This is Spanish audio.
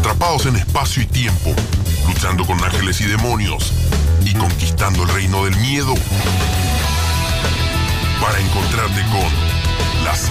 atrapados en espacio y tiempo, luchando con ángeles y demonios y conquistando el reino del miedo, para encontrarte con las